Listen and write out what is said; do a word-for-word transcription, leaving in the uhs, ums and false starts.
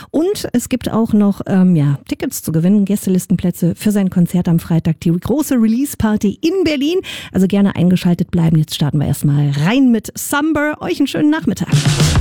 Und es gibt auch noch ähm, ja, Tickets zu gewinnen, Gästelistenplätze für sein Konzert am Freitag, die große Release-Party in Berlin. Also gerne eingeschaltet bleiben. Jetzt starten wir erstmal rein mit Summer. Euch einen schönen Nachmittag.